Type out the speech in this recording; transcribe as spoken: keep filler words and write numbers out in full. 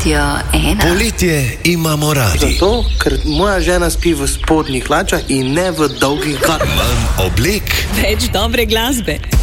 Radio ena. Poletje imamo radi. Zato, ker moja žena spi v spodnjih hlačah in ne v dolgih galah. Manj oblek, več dobre glasbe.